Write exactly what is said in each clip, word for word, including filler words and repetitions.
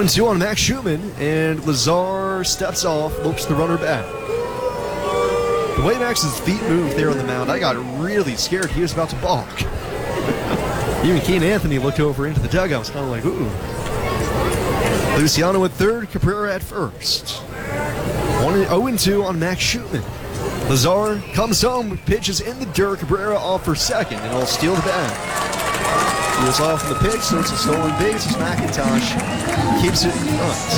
oh two on Max Schumann, and Lazar steps off, looks the runner back. The way Max's feet moved there on the mound, I got really scared he was about to balk. Even Keen Anthony looked over into the dugout. I was kind of like, ooh. Luciano at third, Cabrera at first. oh two on Max Schumann. Lazar comes home, pitches in the dirt. Cabrera off for second, and will steal the bag. He was off in the pitch, so it's a stolen base as McIntosh keeps it in front.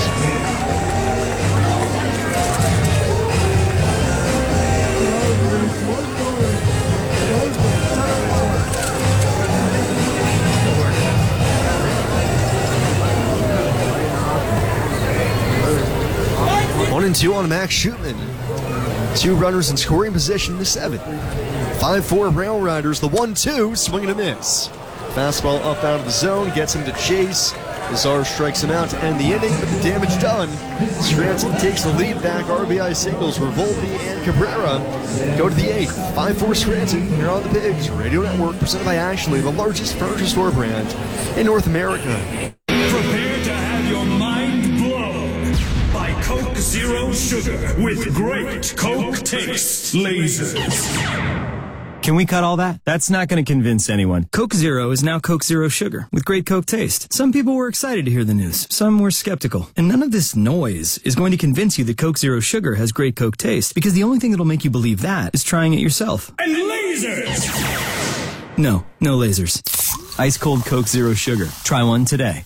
One and two on Max Schumann. Two runners in scoring position in the seventh. five four Rail Riders, the one two, swing and a miss. Fastball up out of the zone, gets him to chase. Lazar strikes him out to end the inning, but the damage done. Scranton takes the lead back. R B I singles for Volpe and Cabrera. Go to the eighth. five four Scranton here on the Pigs Radio Network, presented by Ashley, the largest furniture store brand in North America. Prepare to have your mind blown by Coke Zero Sugar with great Coke taste lasers. Can we cut all that? That's not going to convince anyone. Coke Zero is now Coke Zero Sugar with great Coke taste. Some people were excited to hear the news. Some were skeptical. And none of this noise is going to convince you that Coke Zero Sugar has great Coke taste, because the only thing that'll make you believe that is trying it yourself. And lasers! No, no lasers. Ice cold Coke Zero Sugar. Try one today.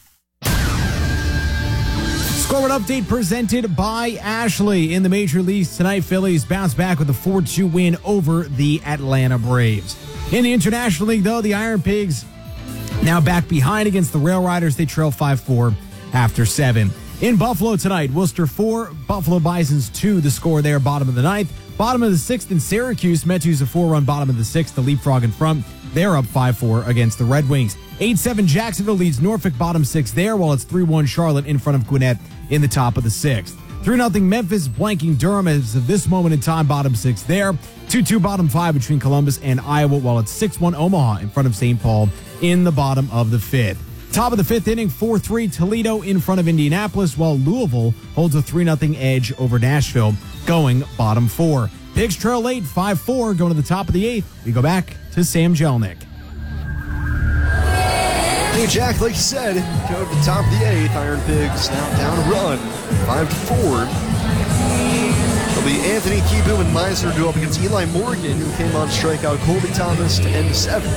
Scoreboard update presented by Ashley. In the major leagues tonight, Phillies bounce back with a four two win over the Atlanta Braves. In the International League, though, the Iron Pigs now back behind against the Rail Riders. They trail five four after seven. In Buffalo tonight, Worcester four, Buffalo Bisons two, the score there, bottom of the ninth. Bottom of the sixth in Syracuse, Mets use a four-run bottom of the sixth, the leapfrog in front. They're up five four against the Red Wings. eight seven Jacksonville leads Norfolk bottom six there, while it's three one Charlotte in front of Gwinnett in the top of the sixth. three nothing Memphis blanking Durham as of this moment in time, bottom six there. two two bottom five between Columbus and Iowa, while it's six one Omaha in front of Saint Paul in the bottom of the fifth. Top of the fifth inning, four three Toledo in front of Indianapolis, while Louisville holds a three nothing edge over Nashville, going bottom four. Pigs trail eight, five four, going to the top of the eighth. We go back to Sam Jelnick. Hey, Jack, like you said, go to the top of the eighth. Iron Pigs now down a run, five to four. It'll be Anthony Kibu and Meisner go up against Eli Morgan, who came on strikeout Colby Thomas to end the seventh.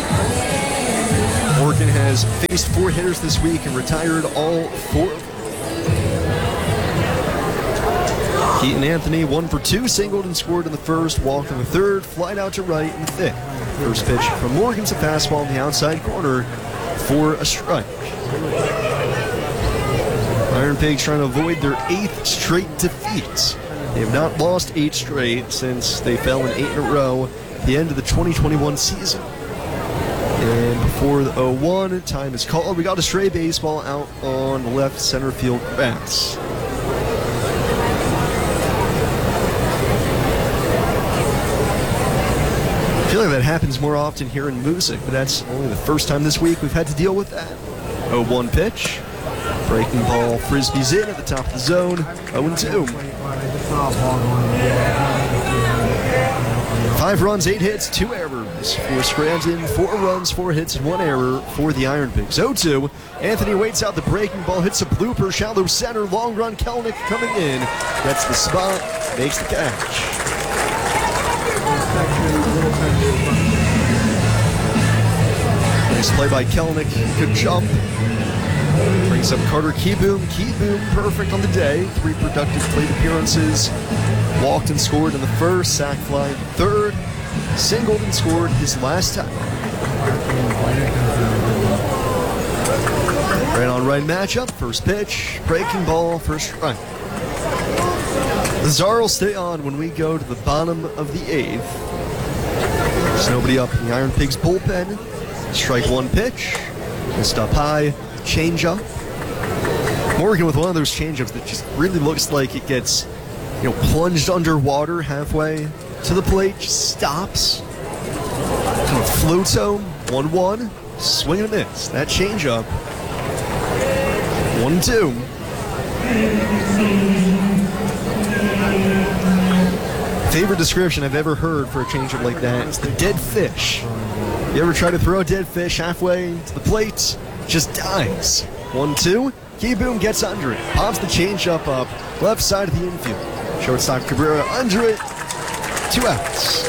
Morgan has faced four hitters this week and retired all four of them. Keaton Anthony, one for two, singled and scored in the first, walked in the third, flied out to right in the fifth. First pitch from Morgan's a fastball in the outside corner for a strike. Iron Pigs trying to avoid their eighth straight defeat. They have not lost eight straight since they fell in eight in a row at the end of the twenty twenty-one season. And before the oh one, time is called. We got a stray baseball out on the left center field grass. I feel like that happens more often here in Moosic, but that's only the first time this week we've had to deal with that. oh one pitch. Breaking ball, frisbee's in at the top of the zone. oh two. Five runs, eight hits, two errors for Scranton. Four runs, four hits, and one error for the Iron Pigs. oh two. Anthony waits out the breaking ball, hits a blooper, shallow center, long run. Kelnick coming in. Gets the spot, makes the catch. Nice play by Kelnick. Good jump. Brings up Carter Keyboom. Keyboom perfect on the day. Three productive plate appearances. Walked and scored in the first. Sack fly in the third. Singled and scored his last time. Right on right matchup. First pitch. Breaking ball. First strike. Lazar will stay on when we go to the bottom of the eighth. There's nobody up in the Iron Pigs bullpen. Strike one pitch. Missed up high. Change up. Morgan with one of those changeups that just really looks like it gets, you know, plunged underwater halfway to the plate. Just stops. Kind of floats home. one one. Swing and a miss. That changeup. one two. Favorite description I've ever heard for a changeup like that is the dead fish. You ever try to throw a dead fish halfway to the plate? Just dies. One, two. Keyboom gets under it. Pops the changeup up. Left side of the infield. Shortstop Cabrera under it. Two outs.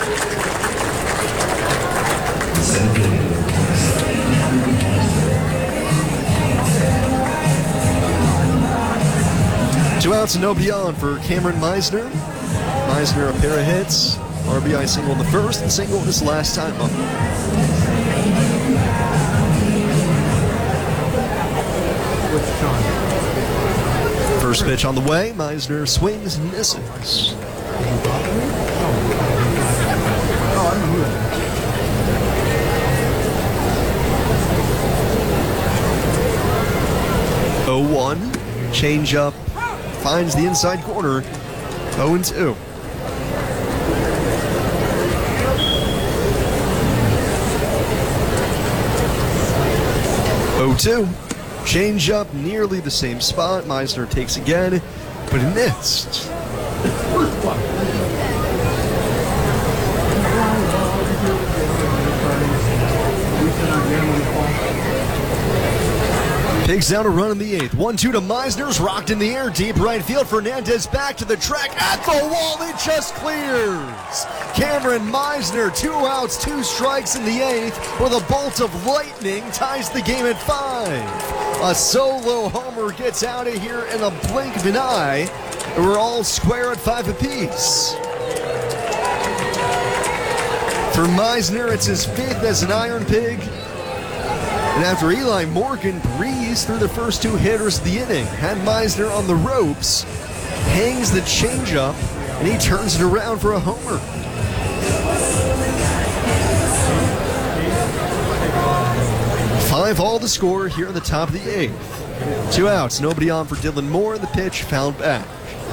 Two outs and no beyond for Cameron Meisner. Meisner a pair of hits. R B I single in the first and single this last time up. First pitch on the way. Meisner swings and misses. oh one. Changeup. Finds the inside corner. oh and two. oh two. Change up nearly the same spot. Meisner takes again, but he missed. Pigs down a run in the eighth. one two to Meisner's rocked in the air. Deep right field. Fernandez back to the track. At the wall. It just clears. Cameron Meisner, two outs, two strikes in the eighth with a bolt of lightning. Ties the game at five. A solo homer gets out of here in a blink of an eye. And we're all square at five apiece. For Meisner, it's his fifth as an Iron Pig. And after Eli Morgan breezed through the first two hitters of the inning, had Meisner on the ropes, hangs the changeup, and he turns it around for a homer. Five all the score here at the top of the eighth. Two outs, nobody on for Dylan Moore, and the pitch fouled back.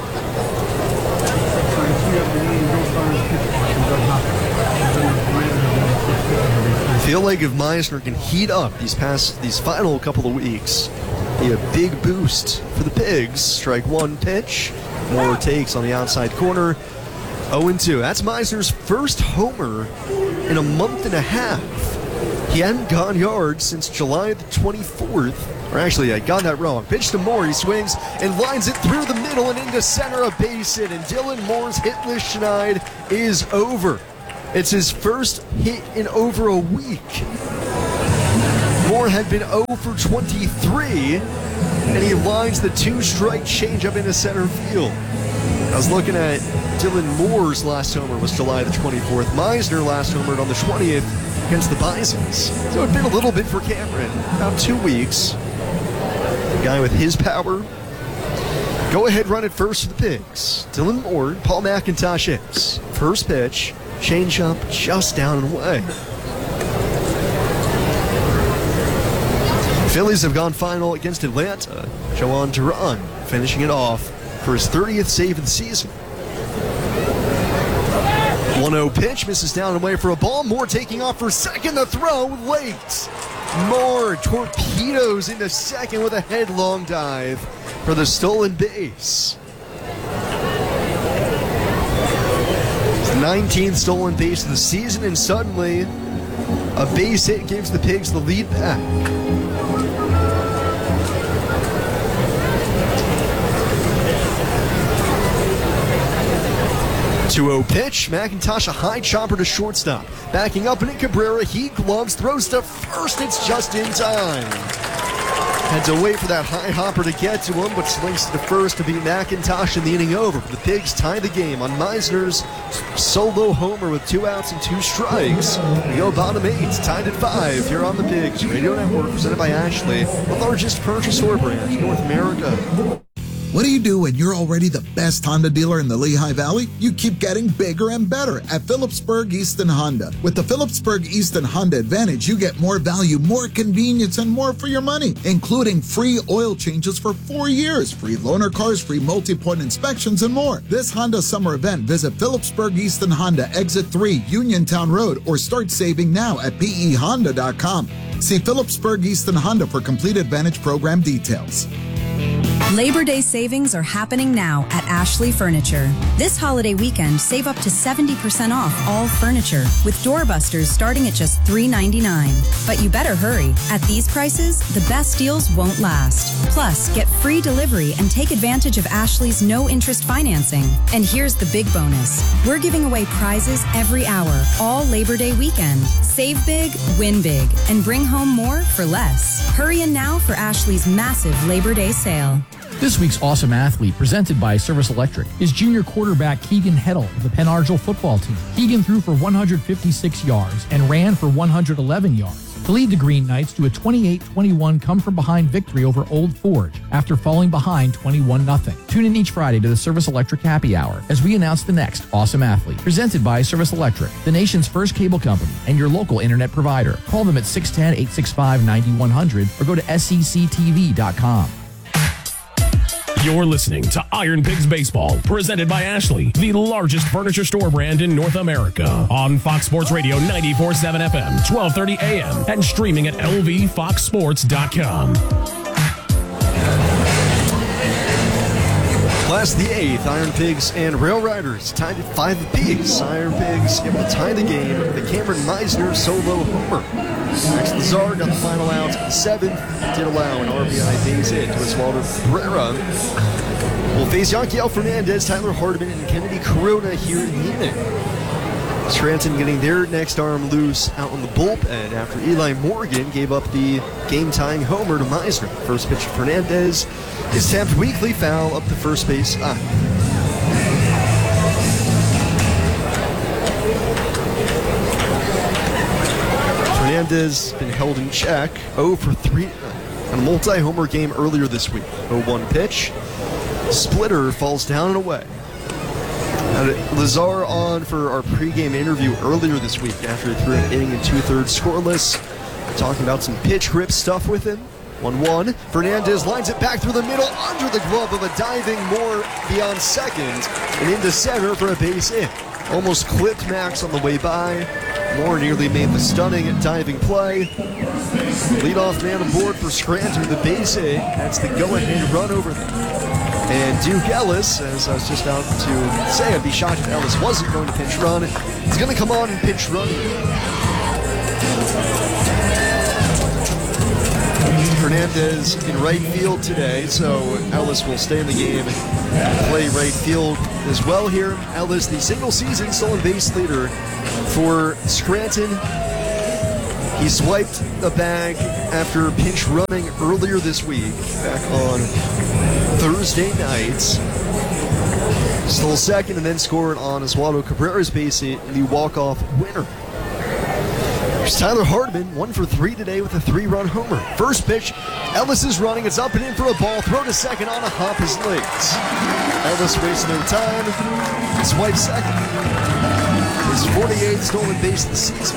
I feel like if Meisner can heat up these past these final couple of weeks, be a big boost for the Pigs. Strike one pitch. Moore takes on the outside corner. oh and two. That's Meisner's first homer in a month and a half. He hadn't gone yards since July the twenty-fourth. Or actually, I got that wrong. Pitch to Moore. He swings and lines it through the middle and into center, a base hit. And Dylan Moore's hitless schneid is over. It's his first hit in over a week. Moore had been oh for twenty-three, and he lines the two-strike changeup into center field. I was looking at Dylan Moore's last homer was July the twenty-fourth. Meisner last homered on the twentieth against the Bisons. So it's been a little bit for Cameron, about two weeks. The guy with his power. Go ahead, run it first for the Pigs. Dylan Moore, Paul McIntosh hits. First pitch. Change up just down and away. Phillies have gone final against Atlanta. Joan Duran finishing it off for his thirtieth save of the season. one oh pitch, misses down and away for a ball. Moore taking off for second. The throw late. Moore torpedoes into second with a headlong dive for the stolen base. nineteenth stolen base of the season, and suddenly a base hit gives the Pigs the lead back. two oh pitch, McIntosh a high chopper to shortstop. Backing up into Cabrera, he gloves, throws to first, it's just in time. Had to wait for that high hopper to get to him, but swings to the first to beat McIntosh in the inning over. The Pigs tie the game on Meisner's solo homer with two outs and two strikes. We go bottom eight, tied at five here on the Pigs Radio Network, presented by Ashley, the largest purchase-or brand in North America. What do you do when you're already the best Honda dealer in the Lehigh Valley? You keep getting bigger and better at Phillipsburg Easton Honda. With the Phillipsburg Easton Honda Advantage, you get more value, more convenience, and more for your money, including free oil changes for four years, free loaner cars, free multi-point inspections, and more. This Honda summer event, visit Phillipsburg Easton Honda, Exit three, Uniontown Road, or start saving now at P E Honda dot com. See Phillipsburg Easton Honda for complete Advantage program details. Labor Day savings are happening now at Ashley Furniture. This holiday weekend, save up to seventy percent off all furniture, with doorbusters starting at just three ninety-nine. But you better hurry. At these prices, the best deals won't last. Plus, get free delivery and take advantage of Ashley's no-interest financing. And here's the big bonus. We're giving away prizes every hour, all Labor Day weekend. Save big, win big, and bring home more for less. Hurry in now for Ashley's massive Labor Day sale. This week's Awesome Athlete, presented by Service Electric, is junior quarterback Keegan Heddle of the Penn Argyle football team. Keegan threw for one hundred fifty-six yards and ran for one hundred eleven yards to lead the Green Knights to a twenty-eight twenty-one come-from-behind victory over Old Forge after falling behind twenty-one nothing. Tune in each Friday to the Service Electric Happy Hour as we announce the next Awesome Athlete, presented by Service Electric, the nation's first cable company and your local internet provider. Call them at six one zero, eight six five, nine one zero zero or go to S E C T V dot com. You're listening to Iron Pigs Baseball, presented by Ashley, the largest furniture store brand in North America. On Fox Sports Radio ninety-four point seven F M, twelve thirty A M, and streaming at L V fox sports dot com. Last the eighth, Iron Pigs and Rail Riders tied at five apiece. Iron Pigs able to tie the game with the Cameron Meisner solo homer. Max Lazar got the final out in the seventh. Did allow an R B I base hit to Oswaldo Cabrera. Will face Yanquiel Fernandez, Tyler Hardman, and Kennedy Corona here in the inning. Scranton getting their next arm loose out on the bullpen after Eli Morgan gave up the game-tying homer to Meisner. First pitch to Fernandez is tapped weakly foul up the first base line. Fernandez been held in check, oh for three on a multi-homer game earlier this week. oh one pitch, splitter falls down and away. Now, Lazar on for our pregame interview earlier this week after he threw an inning and two-thirds scoreless. Talking about some pitch grip stuff with him. one one. Fernandez lines it back through the middle under the glove of a diving Moore beyond second and into center for a base hit. Almost clipped Max on the way by. Moore nearly made the stunning diving play. Leadoff man aboard for Scranton, the base hit. That's the go-ahead run over there. And Duke Ellis, as I was just about to say, I'd be shocked if Ellis wasn't going to pinch run. He's going to come on and pinch run. Hernandez in right field today, so Ellis will stay in the game and play right field as well here. Ellis, the single season stolen base leader for Scranton. He swiped the bag after pinch running earlier this week, back on Thursday nights. Stole second and then scored on Oswaldo Cabrera's base hit in the walk-off winner. There's Tyler Hardman, one for three today with a three-run homer. First pitch, Ellis is running. It's up and in for a ball. Throw to second on a hop his legs. Ellis wastes no time. Swipes second. His forty-eighth stolen base of the season.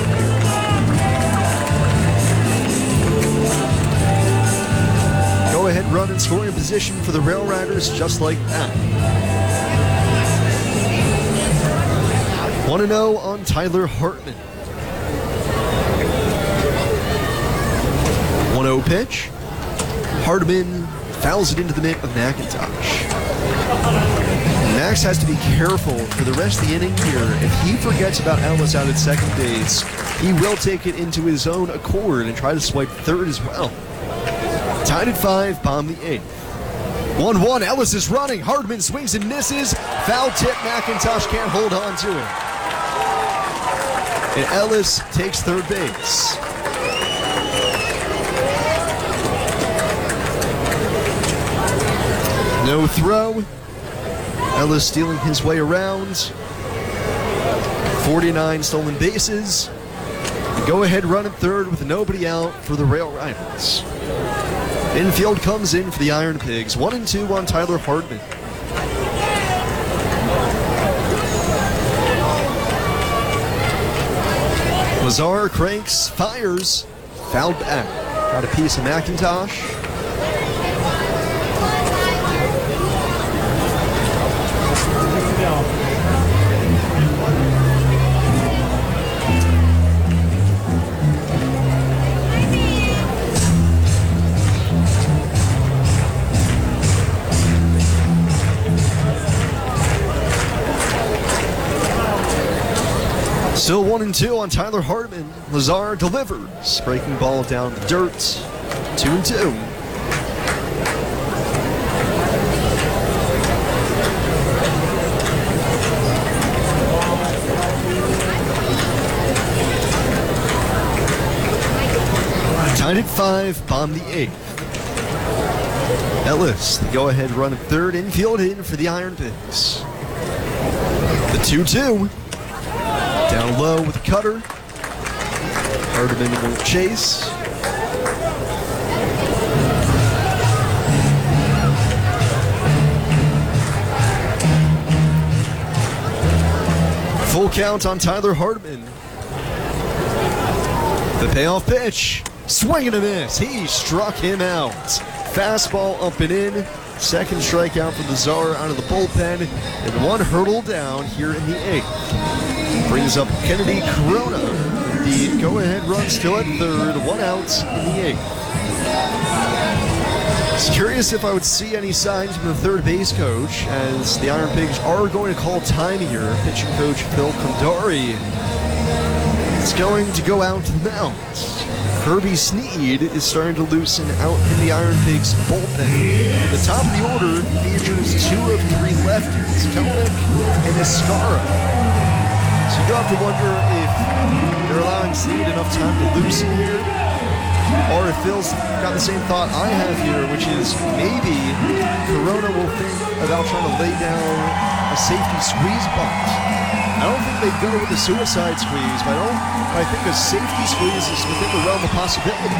Go ahead run and scoring position for the Rail Riders just like that. one oh on Tyler Hartman. one oh pitch. Hardman fouls it into the mitt of McIntosh. Max has to be careful for the rest of the inning here. If he forgets about Ellis out at second base, he will take it into his own accord and try to swipe third as well. Tied at five, bomb the eighth. one one, Ellis is running. Hardman swings and misses. Foul tip, McIntosh can't hold on to it. And Ellis takes third base. No throw. Ellis stealing his way around. forty-nine stolen bases. Go ahead run at third with nobody out for the Rail Riders. Infield comes in for the Iron Pigs. One and two on Tyler Hardman. Lazar cranks, fires, fouled back. Got a piece of McIntosh. Still one and two on Tyler Hartman. Lazar delivers. Breaking ball down the dirt. Two and two. Tied at five, bomb the eighth. Ellis, the go-ahead run at third, infield in for the Iron Pigs. The two two. Down low with a cutter. Hardiman will chase. Full count on Tyler Hardiman. The payoff pitch. Swing and a miss. He struck him out. Fastball up and in. Second strikeout for Lazar out of the bullpen. And one hurdle down here in the eighth. Brings up Kennedy Corona. The go-ahead run still at third. One out in the eighth. I was curious if I would see any signs from the third base coach, as the Iron Pigs are going to call time here. Pitching coach Phil Kondari is going to go out to the mound. Kirby Sneed is starting to loosen out in the Iron Pigs bullpen. The top of the order features two of three lefties, Kelnick and Escara. So you have to wonder if they're allowing Sneed enough time to loosen here, or if Phil's got the same thought I have here, which is maybe Corona will think about trying to lay down a safety squeeze bunt. I don't think they'd go with a suicide squeeze, but I, don't, I think a safety squeeze is within the realm of possibility.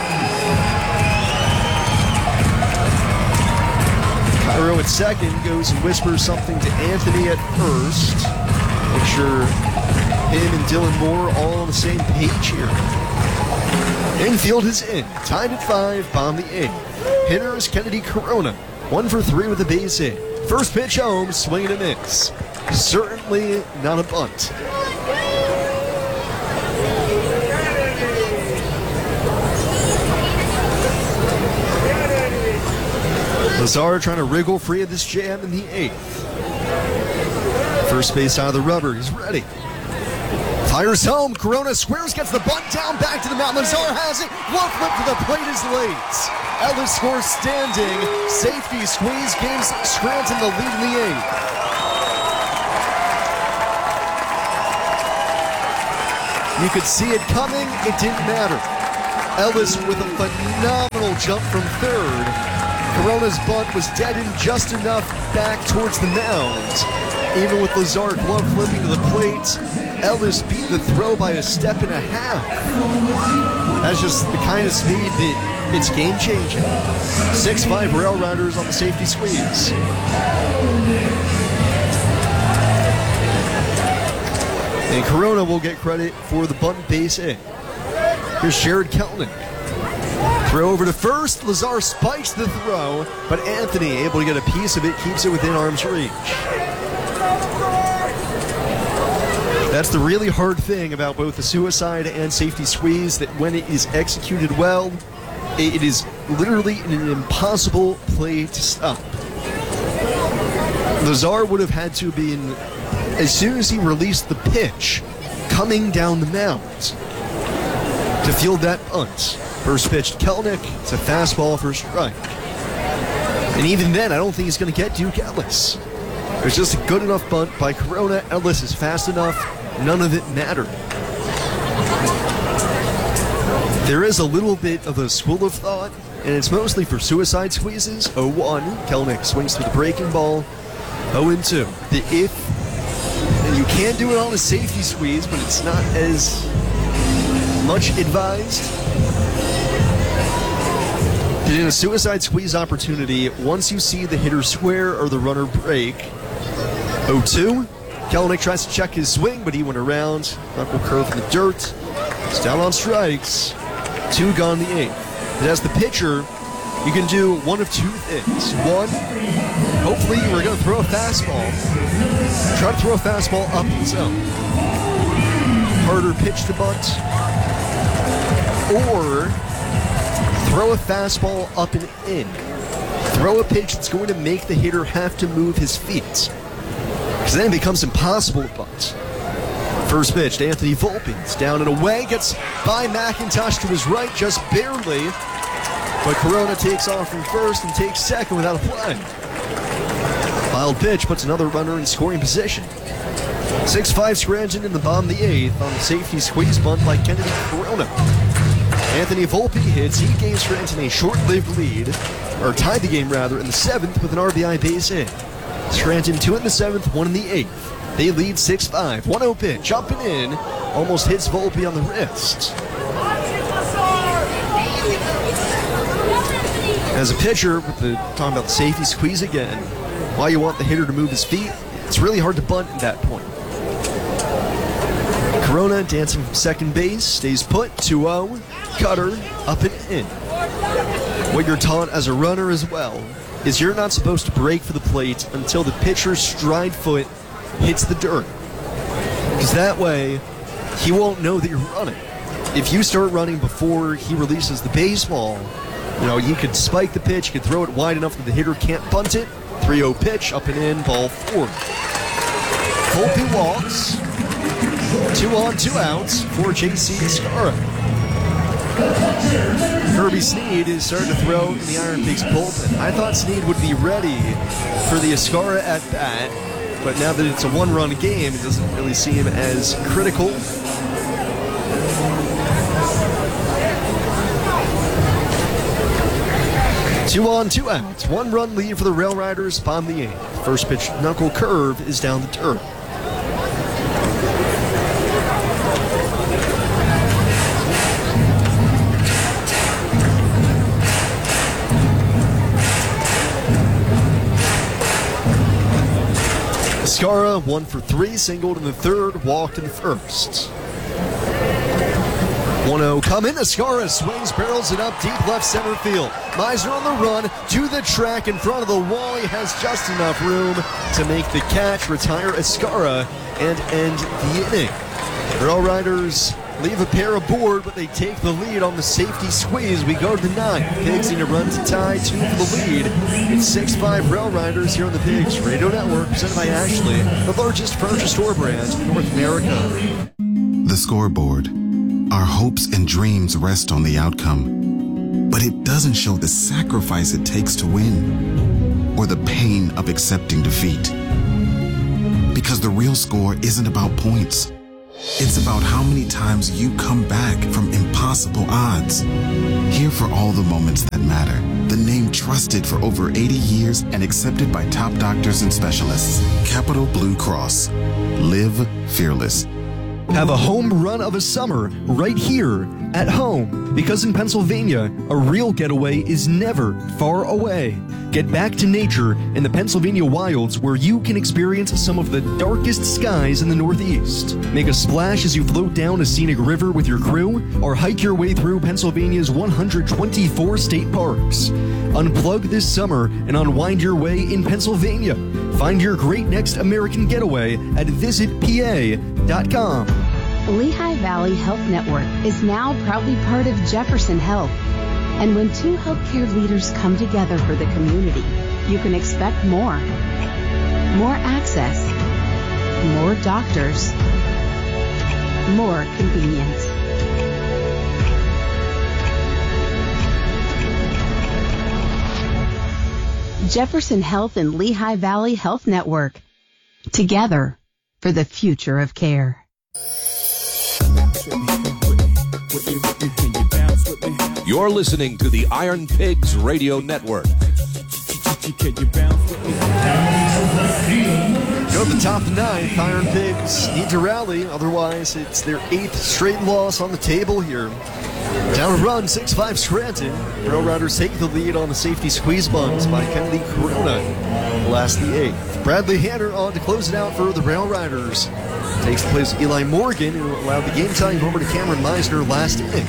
Cairo at second goes and whispers something to Anthony at first. Make sure him and Dylan Moore all on the same page here. Infield is in. Tied at five, bomb the eighth. Hitter is Kennedy Corona. One for three with a base hit. First pitch home, swing and a miss. Certainly not a bunt. Lazar trying to wriggle free of this jam in the eighth. First base out of the rubber, he's ready. Fires home, Corona squares, gets the bunt down, back to the mound. Lazar has it, glove flip to the plate is late. Ellis scores standing, safety squeeze, gives Scranton the lead in the eighth. You could see it coming, it didn't matter. Ellis with a phenomenal jump from third. Corona's bunt was deadened just enough back towards the mound. Even with Lazar glove flipping to the plate, Ellis beat the throw by a step and a half. That's just the kind of speed that it's game-changing. six five Rail Riders on the safety squeeze. And Corona will get credit for the bunt base hit. Here's Jared Kelnick. Throw over to first. Lazar spikes the throw, but Anthony able to get a piece of it, keeps it within arm's reach. That's the really hard thing about both the suicide and safety squeeze, that when it is executed well, it is literally an impossible play to stop. Lazar would have had to have been, as soon as he released the pitch, coming down the mound to field that bunt. First pitch to Kelnick, it's a fastball for a strike. And even then, I don't think he's going to get Duke Ellis. It was just a good enough bunt by Corona. Ellis is fast enough, none of it mattered. There is a little bit of a school of thought, and it's mostly for suicide squeezes. oh one, Kelnick swings through the breaking ball. oh and two. The if And you can do it on a safety squeeze, but it's not as much advised. In a suicide squeeze opportunity, once you see the hitter square or the runner break. oh two. Kelnick tries to check his swing, but he went around. Knuckle curve in the dirt. It's down on strikes. Two gone the eighth. And as the pitcher, you can do one of two things. One, hopefully you were going to throw a fastball. Try to throw a fastball up in zone. Harder pitch to bunt. Or throw a fastball up and in. Throw a pitch that's going to make the hitter have to move his feet, because then it becomes impossible to bunt. First pitch to Anthony Volpe. It's down and away. Gets by McIntosh to his right, just barely. But Corona takes off from first and takes second without a play. Wild pitch puts another runner in scoring position. six five Scranton in the bottom of the eighth on a safety squeeze bunt by Kennedy Corona. Anthony Volpe hits. He gains Scranton a short-lived lead, or tied the game rather, in the seventh with an R B I base hit. Scranton two in the seventh, one in the eighth. They lead six five. one oh pitch, up and in. Almost hits Volpe on the wrist. As a pitcher, with the talking about the safety squeeze again, why you want the hitter to move his feet, it's really hard to bunt at that point. Corona dancing from second base, stays put, two oh. Cutter, up and in. What you're taught as a runner as well is you're not supposed to break for the plate until the pitcher's stride foot hits the dirt. Because that way, he won't know that you're running. If you start running before he releases the baseball, you know, you could spike the pitch, you could throw it wide enough that the hitter can't bunt it. three oh pitch, up and in, ball four. Volpe walks. Two on, two outs for J C Escarra. Kirby Snead is starting to throw in the Iron Pigs bullpen. I thought Snead would be ready for the Escarra at bat, but now that it's a one-run game, it doesn't really seem as critical. Two on, two outs. One-run lead for the Rail Riders, bottom of the eighth. First pitch knuckle curve is down the dirt. Escarra, one for three, singled in the third, walked in the first. one oh coming. Escarra swings, barrels it up deep left center field. Meisner on the run to the track in front of the wall. He has just enough room to make the catch, retire Escarra, and end the inning. Rail Riders leave a pair aboard, but they take the lead on the safety squeeze. We go to the ninth. Pigs need a run to tie, two for the lead. It's six five Rail Riders here on the Pigs Radio Network, presented by Ashley, the largest furniture store brand in North America. The scoreboard. Our hopes and dreams rest on the outcome, but it doesn't show the sacrifice it takes to win, or the pain of accepting defeat. Because the real score isn't about points. It's about how many times you come back from impossible odds. Here for all the moments that matter. The name trusted for over eighty years and accepted by top doctors and specialists. Capital Blue Cross. Live fearless. Have a home run of a summer right here at home, because in Pennsylvania, a real getaway is never far away. Get back to nature in the Pennsylvania wilds, where you can experience some of the darkest skies in the Northeast. Make a splash as you float down a scenic river with your crew, or hike your way through Pennsylvania's one hundred twenty-four state parks. Unplug this summer and unwind your way in Pennsylvania. Find your great next American getaway at visit P A dot com. Lehigh Valley Health Network is now proudly part of Jefferson Health. And when two healthcare leaders come together for the community, you can expect more. More access. More doctors. More convenience. Jefferson Health and Lehigh Valley Health Network. Together for the future of care. You're listening to the Iron Pigs Radio Network. Go to the top of the ninth. Iron Pigs need to rally, otherwise it's their eighth straight loss on the table here. Down a run, six five Scranton. Rail Riders take the lead on the safety squeeze bunts by Kennedy Corona. Last the eighth. Bradley Hanner on to close it out for the Rail Riders. Takes the place of Eli Morgan, who allowed the game-tying homer to Cameron Meisner last inning.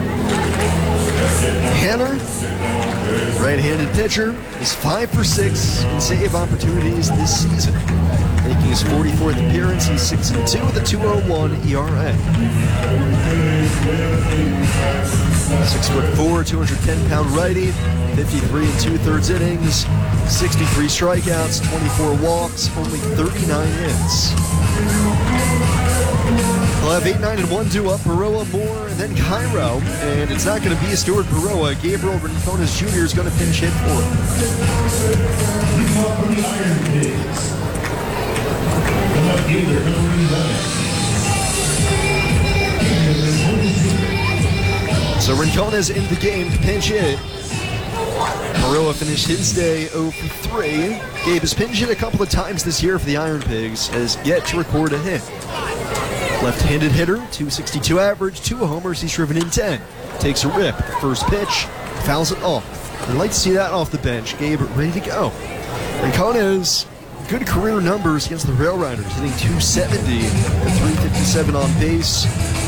Hanner, right-handed pitcher, is five for six in save opportunities this season. Making his forty-fourth appearance, he's six and two with a two oh one E R A. Six foot four, two hundred ten pound righty, fifty-three and two-thirds innings, sixty-three strikeouts, twenty-four walks, only thirty-nine hits. They'll have eight, nine, and one due up. Baroa, Moore, and then Cairo. And it's not going to be a Stuart Baroa. Gabriel Rincones Junior is going to pinch hit for him. So Rincones in the game to pinch hit. Baroa finished his day oh for three. Gabe has pinched hit a couple of times this year for the Iron Pigs, has yet to record a hit. Left-handed hitter, two sixty-two average, two homers, he's driven in ten. Takes a rip, first pitch, fouls it off. I'd like to see that off the bench. Gabe ready to go. Rincones, good career numbers against the Rail Riders, hitting two seventy, three fifty-seven on base.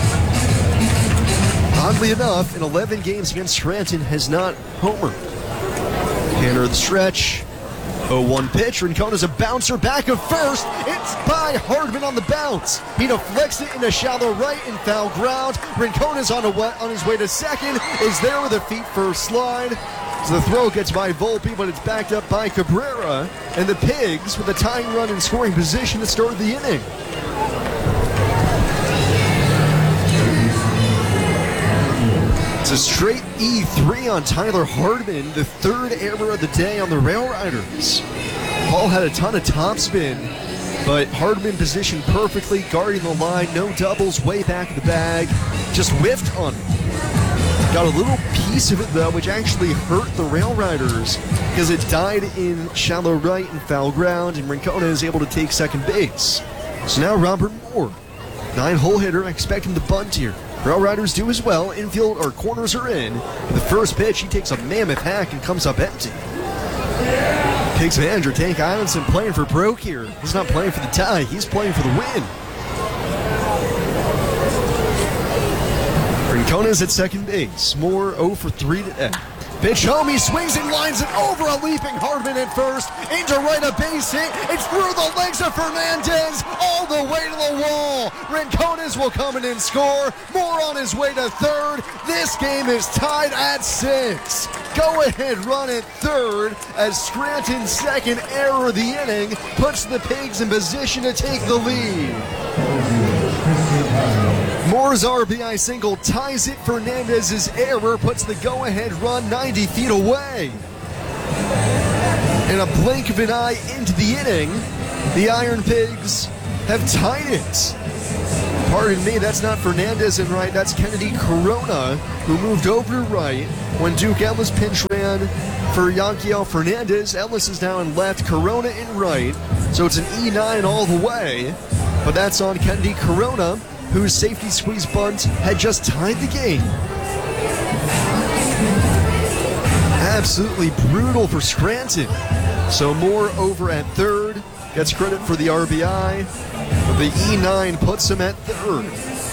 Oddly enough, in eleven games against Scranton, has not homered. Canter of the stretch. oh one pitch. Rincones a bouncer back of first. It's by Hardman on the bounce. He deflects it into shallow right and foul ground. Rincones on, a on his way to second. Is there with a feet first slide. So the throw gets by Volpe, but it's backed up by Cabrera. And the Pigs with a tying run in scoring position to start the inning. It's a straight E three on Tyler Hardman, the third error of the day on the Rail Riders. Paul had a ton of topspin, but Hardman positioned perfectly, guarding the line, no doubles, way back of the bag, just whiffed on it. Got a little piece of it though, which actually hurt the Rail Riders because it died in shallow right and foul ground, and Rincona is able to take second base. So now Robert Moore, nine-hole hitter, expecting the bunt here. Rail Riders do as well. Infield or corners are in. The first pitch, he takes a mammoth hack and comes up empty. Pigs manager Tank Islandson playing for broke here. He's not playing for the tie, he's playing for the win. Rincones at second base. Moore oh for three today. Pitch home, he swings and lines it over a leaping Hardman at first. Into right, a base hit. It's through the legs of Fernandez all the way to the wall. Rincones will come in and score. Moore on his way to third. This game is tied at six. Go ahead run at third as Scranton's second error of the inning puts the Pigs in position to take the lead. Moore's R B I single ties it. Fernandez's error puts the go-ahead run ninety feet away. In a blink of an eye into the inning, the Iron Pigs have tied it. Pardon me, that's not Fernandez in right, that's Kennedy Corona, who moved over to right when Duke Ellis pinch ran for Yanquiel Fernandez. Ellis is now in left, Corona in right, so it's an E nine all the way, but that's on Kennedy Corona, whose safety squeeze bunt had just tied the game. Absolutely brutal for Scranton. So Moore over at third, gets credit for the R B I, but the E nine puts him at third.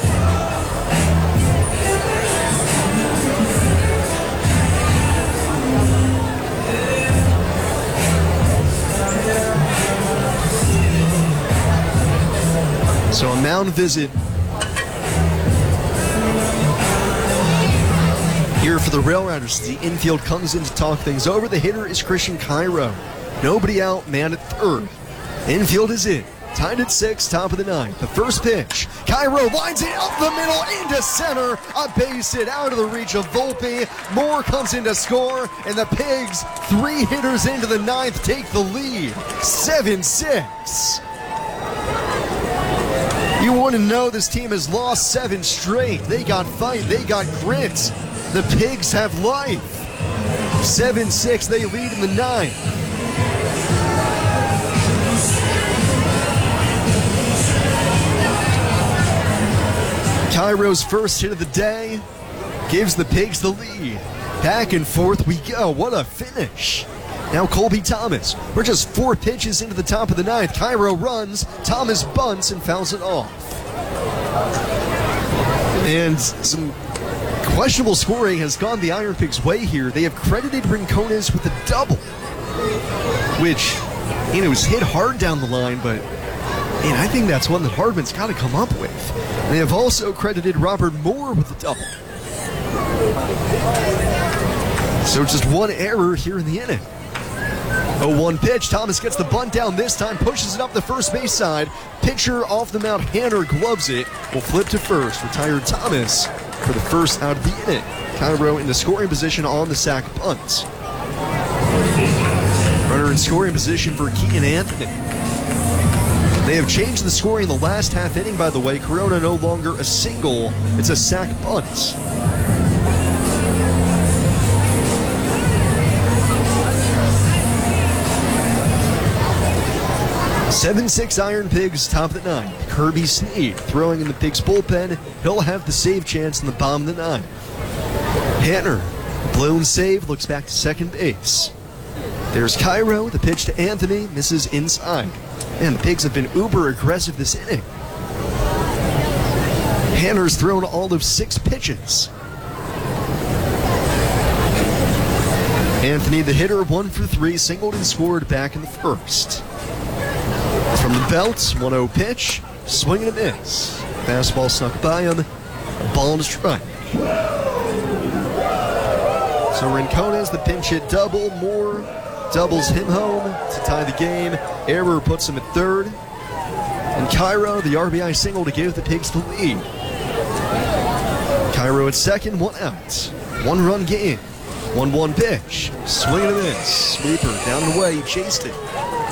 So a mound visit here for the Rail Riders. The infield comes in to talk things over. The hitter is Christian Cairo. Nobody out, man at third. Infield is in. Tied at six, top of the ninth. The first pitch. Cairo lines it up the middle into center. A base hit out of the reach of Volpe. Moore comes in to score, and the Pigs, three hitters into the ninth, take the lead. seven six. You want to know this team has lost seven straight. They got fight, they got grit. The Pigs have life. seven six, they lead in the ninth. Cairo's first hit of the day gives the Pigs the lead. Back and forth we go. What a finish. Now Colby Thomas. We're just four pitches into the top of the ninth. Cairo runs, Thomas bunts and fouls it off. And some questionable scoring has gone the Iron Pigs' way here. They have credited Rincones with a double, which, you know, was hit hard down the line, but man, I think that's one that Hardman's got to come up with. They have also credited Robert Moore with a double. So just one error here in the inning. oh one pitch. Thomas gets the bunt down this time, pushes it up the first base side. Pitcher off the mound, Hanner gloves it. Will flip to first. Retired Thomas for the first out of the inning. Cairo in the scoring position on the sac bunt. Runner in scoring position for Keaton Anthony. They have changed the scoring in the last half inning, by the way. Corona no longer a single, it's a sac bunt. seven six Iron Pigs, top of the ninth. Kirby Sneed throwing in the Pigs bullpen. He'll have the save chance in the bottom of the ninth. Hanner, blown save, looks back to second base. There's Cairo, the pitch to Anthony, misses inside. Man, the Pigs have been uber aggressive this inning. Hanner's thrown all of six pitches. Anthony, the hitter, one for three, singled and scored back in the first. From the belt, one oh pitch, swing and a miss. Fastball snuck by him, a ball and a strike. So Rincones, the pinch hit double, Moore doubles him home to tie the game. Error puts him at third. And Cairo, the R B I single to give the Pigs the lead. Cairo at second, one out. One run game. one one pitch. Swing and a miss. Sweeper down and away. He chased it.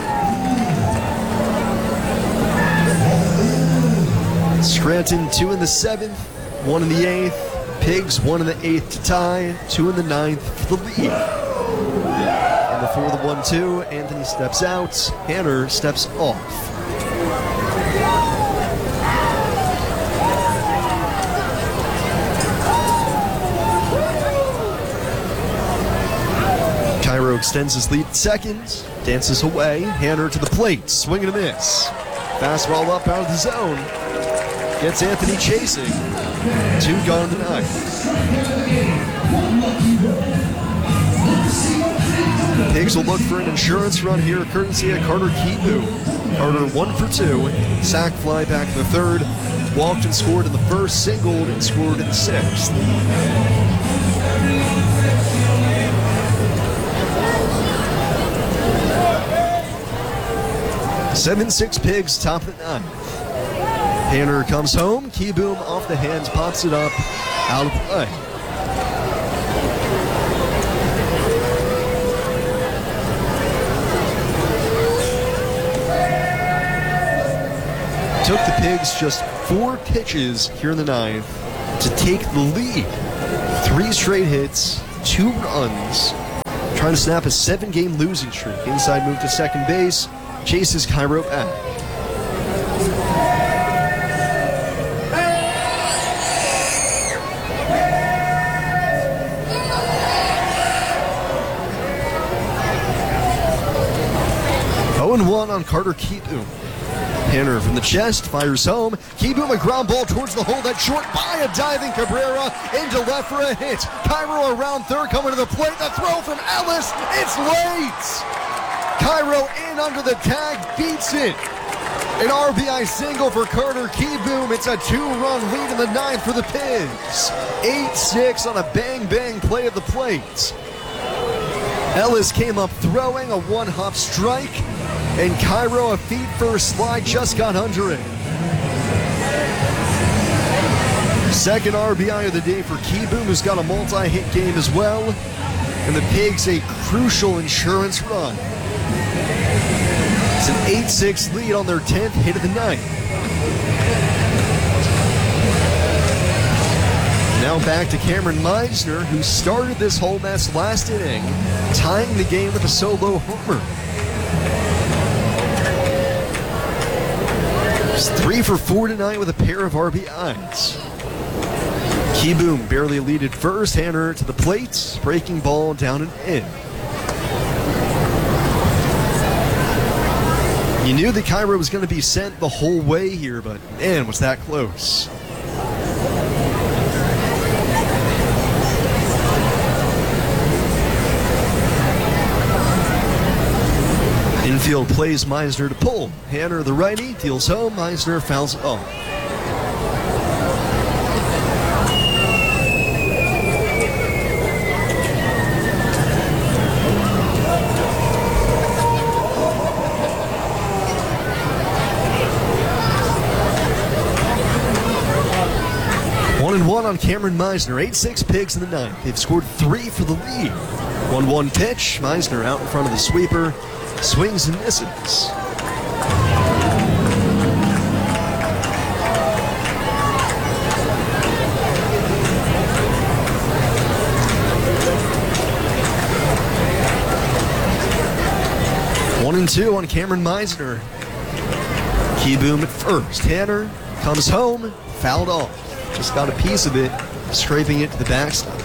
Scranton, two in the seventh, one in the eighth. Pigs, one in the eighth to tie, two in the ninth for the lead. And before the one two, Anthony steps out, Hanner steps off. Cairo extends his lead second, dances away, Hanner to the plate, swing and a miss. Fastball up out of the zone. Gets Anthony chasing. Two gone in the ninth. Pigs will look for an insurance run here, courtesy of Carter Kibu. Carter one for two. Sack fly back in the third. Walked and scored in the first, singled and scored in the sixth. seven six Pigs, top of the ninth. Hanner comes home. Keyboom off the hands, pops it up, out of play. Took the Pigs just four pitches here in the ninth to take the lead. Three straight hits, two runs, trying to snap a seven-game losing streak. Inside move to second base, chases Cairo back. oh and one on Carter Keyboom. Hanner from the chest, fires home. Keyboom, a ground ball towards the hole. That's short by a diving Cabrera. Into left for a hit. Cairo around third, coming to the plate. The throw from Ellis. It's late. Cairo in under the tag, beats it. An R B I single for Carter Keyboom. It's a two-run lead in the ninth for the Pigs. eight six on a bang-bang play at the plate. Ellis came up throwing a one-hop strike, and Cairo, a feet-first slide, just got under it. Second R B I of the day for Keyboom, who's got a multi-hit game as well. And the Pigs a crucial insurance run. It's an eight six lead on their tenth hit of the night. Now back to Cameron Meisner, who started this whole mess last inning, tying the game with a solo homer. He's three for four tonight with a pair of R B Is. Keyboom barely lead at first. Hanner to the plate, breaking ball down and in. You knew that Cairo was going to be sent the whole way here, but man, was that close. Infield plays Meisner to pull. Hanner, the righty, deals home. Meisner fouls off. and one on Cameron Meisner. eight six Pigs in the ninth. They've scored three for the lead. one one pitch. Meisner out in front of the sweeper. Swings and misses. One and two on Cameron Meisner. Keyboom at first. Tanner comes home, fouled off. Just got a piece of it, scraping it to the backstop.